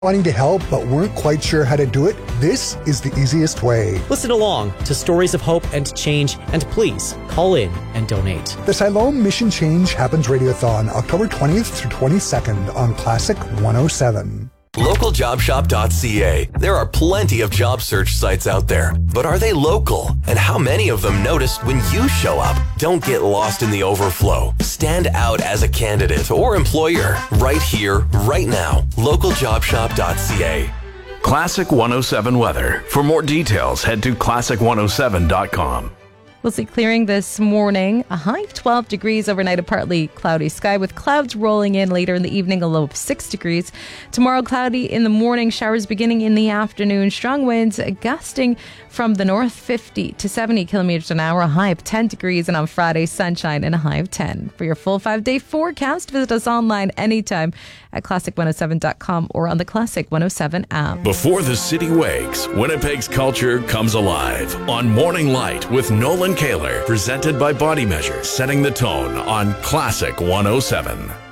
Wanting to help but weren't quite sure how to do it? This is the easiest way. Listen along to stories of hope and change, and please call in and donate. The Siloam Mission Change Happens Radiothon, October 20th through 22nd on Classic 107. LocalJobShop.ca. There are plenty of job search sites out there, but are they local? And how many of them notice when you show up? Don't get lost in the overflow. Stand out as a candidate or employer right here, right now. LocalJobShop.ca. Classic 107 weather. For more details, head to classic107.com. We'll see clearing this morning, a high of 12 degrees overnight, a partly cloudy sky with clouds rolling in later in the evening, a low of 6 degrees. Tomorrow, cloudy in the morning, showers beginning in the afternoon, strong winds gusting from the north 50 to 70 kilometers an hour, a high of 10 degrees. And on Friday, sunshine and a high of 10. For your full 5-day forecast, visit us online anytime at classic107.com or on the Classic 107 app. Before the city wakes, Winnipeg's culture comes alive on Morning Light with Nolan Kaler, presented by Body Measure, setting the tone on Classic 107.